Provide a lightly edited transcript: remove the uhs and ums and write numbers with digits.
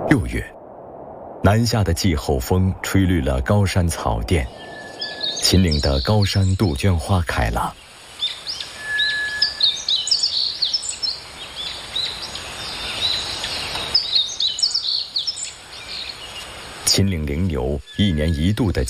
6月，南下的季候风吹绿了高山草甸，秦岭的高山杜鹃花开了。秦岭羚牛1年1度的